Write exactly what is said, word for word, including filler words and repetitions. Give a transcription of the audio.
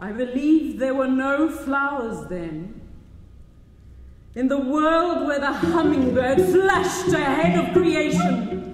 I believe there were no flowers then. In the world where the hummingbird flashed ahead of creation,